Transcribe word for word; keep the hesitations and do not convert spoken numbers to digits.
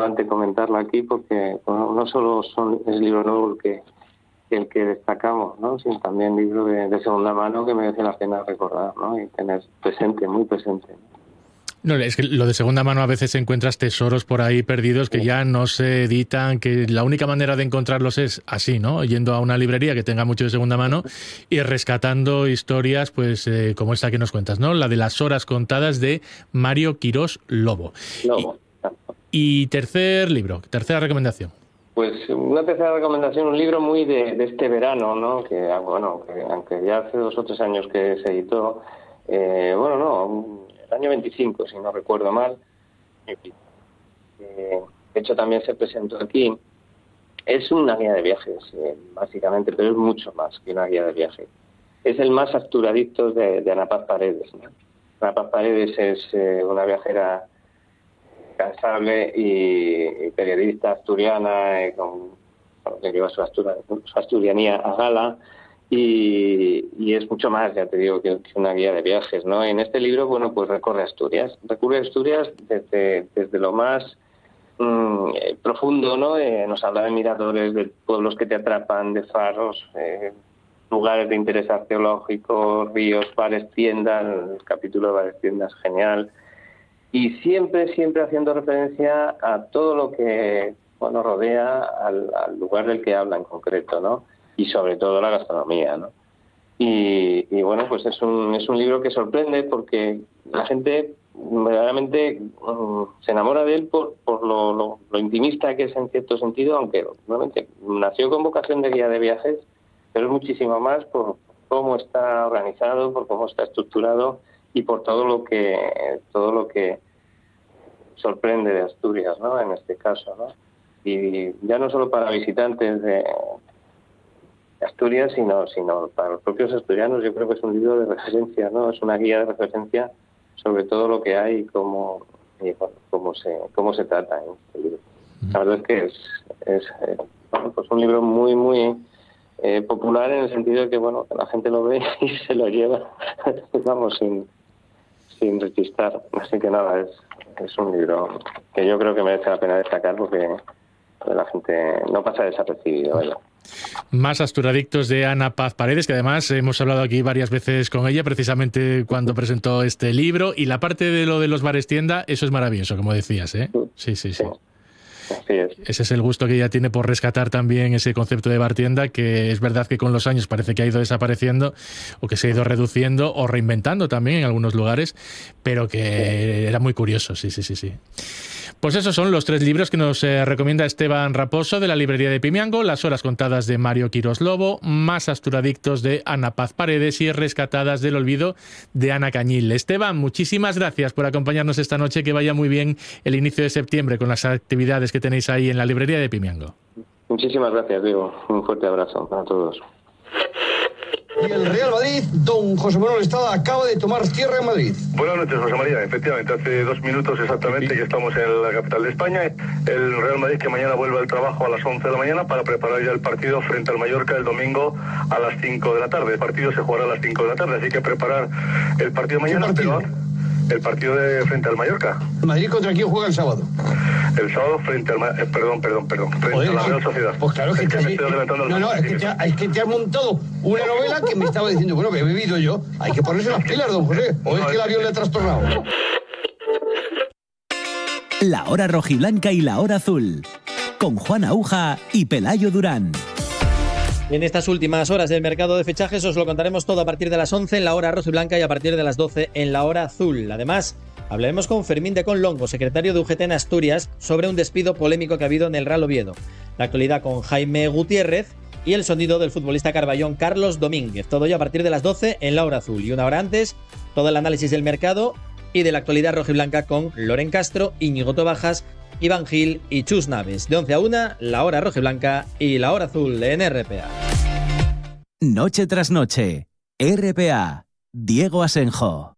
relevante comentarlo aquí porque bueno, no solo son es libro nuevo el que el que destacamos, ¿no? Sino también libro de, de segunda mano que merece la pena recordar, ¿no? Y tener presente, muy presente, ¿no? No, es que lo de segunda mano a veces encuentras tesoros por ahí perdidos que ya no se editan, que la única manera de encontrarlos es así, ¿no? Yendo a una librería que tenga mucho de segunda mano y rescatando historias, pues eh, como esta que nos cuentas, ¿no? La de Las horas contadas de Mario Quirós Lobo. Lobo. Y, y tercer libro, tercera recomendación. Pues una tercera recomendación, un libro muy de, de este verano, ¿no? Que bueno, que aunque ya hace dos o tres años que se editó, eh, bueno, no, el año veinticinco, si no recuerdo mal, eh, de hecho también se presentó aquí. Es una guía de viajes, eh, básicamente, pero es mucho más que una guía de viajes. Es el Más Asturadictos de, de Ana Paz Paredes, ¿no? Ana Paz Paredes es eh, una viajera cansable y, y periodista asturiana eh, con, con, que lleva su, astura, su asturianía a gala y, y es mucho más, ya te digo, que, que una guía de viajes, ¿no? En este libro, bueno, pues recorre Asturias, recorre Asturias desde, desde lo más mmm, eh, profundo, ¿no? Eh, nos habla de miradores, de pueblos que te atrapan, de faros, eh, lugares de interés arqueológico, ríos, bares, tiendas, el capítulo de bares, tiendas, genial. Y siempre, siempre haciendo referencia a todo lo que bueno rodea al, al lugar del que habla en concreto, ¿no? Y sobre todo la gastronomía, ¿no? Y, y bueno, pues es un es un libro que sorprende porque la gente verdaderamente um, se enamora de él por, por lo, lo, lo intimista que es en cierto sentido, aunque nuevamente nació con vocación de guía de viajes, pero es muchísimo más por cómo está organizado, por cómo está estructurado y por todo lo que todo lo que sorprende de Asturias, ¿no? En este caso, ¿no? Y ya no solo para visitantes de Asturias, sino sino para los propios asturianos. Yo creo que es un libro de referencia, ¿no? Es una guía de referencia sobre todo lo que hay y cómo y bueno, cómo se cómo se trata en este libro. La verdad es que es es eh, bueno, pues un libro muy muy eh, popular en el sentido de que bueno, que la gente lo ve y se lo lleva, vamos, sin sin rechistar. Así que nada, es, es un libro que yo creo que merece la pena destacar porque la gente no pasa desapercibido, ¿vale? Más Asturadictos de Ana Paz Paredes, que además hemos hablado aquí varias veces con ella, precisamente cuando presentó este libro. Y la parte de lo de los bares tienda, eso es maravilloso, como decías, ¿eh? Sí, sí, sí. sí. Así es. Ese es el gusto que ella tiene por rescatar también ese concepto de bar tienda, que es verdad que con los años parece que ha ido desapareciendo o que se ha ido reduciendo o reinventando también en algunos lugares, pero que era muy curioso, sí, sí, sí, sí. Pues esos son los tres libros que nos eh, recomienda Esteban Raposo de la librería de Pimiango: Las horas contadas de Mario Quirós Lobo, Más Asturadictos de Ana Paz Paredes y Rescatadas del olvido de Ana Cañil. Esteban, muchísimas gracias por acompañarnos esta noche, que vaya muy bien el inicio de septiembre con las actividades que tenéis ahí en la librería de Pimiango. Muchísimas gracias, Diego. Un fuerte abrazo para todos. Y el Real Madrid, don José Manuel Estrada, acaba de tomar tierra en Madrid. Buenas noches, José María. Efectivamente, hace dos minutos exactamente que estamos en la capital de España. El Real Madrid, que mañana vuelve al trabajo a las once de la mañana para preparar ya el partido frente al Mallorca el domingo a las cinco de la tarde. El partido se jugará a las cinco de la tarde, así que preparar el partido mañana. ¿Qué partido? Pero el partido de frente al Mallorca. ¿Madrid contra quién juega el sábado? El sábado frente al... Eh, perdón, perdón, perdón. Frente Joder, a la sí. Real Sociedad. Pues claro, es que, es que te, me estoy adelantando al no, no, es que, te, es que te has montado una novela que me estaba diciendo, bueno, que he bebido yo. Hay que ponerse las pilas, don José. ¿O es que el avión le ha trastornado? La hora rojiblanca y la hora azul. Con Juan Aúja y Pelayo Durán. En estas últimas horas del mercado de fichajes os lo contaremos todo a partir de las once en la hora roja y blanca y a partir de las doce en la hora azul. Además, hablaremos con Fermín de Conlongo, secretario de U G T en Asturias, sobre un despido polémico que ha habido en el Real Oviedo. La actualidad con Jaime Gutiérrez y el sonido del futbolista carballón Carlos Domínguez. Todo ello a partir de las doce en la hora azul. Y una hora antes, todo el análisis del mercado y de la actualidad roja y blanca con Loren Castro, Íñigo Tobajas, Iván Gil y Chus Naves. De once a una, la hora roja y blanca y la hora azul en R P A. Noche tras noche, R P A, Diego Asenjo.